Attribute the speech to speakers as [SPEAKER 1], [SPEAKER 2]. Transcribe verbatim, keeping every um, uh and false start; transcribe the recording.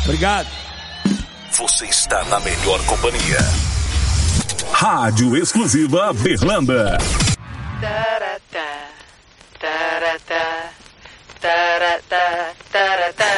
[SPEAKER 1] Obrigado.
[SPEAKER 2] Você está na melhor companhia.
[SPEAKER 3] Rádio Exclusiva Berlanda.
[SPEAKER 4] Taratá, taratá, taratá, taratá.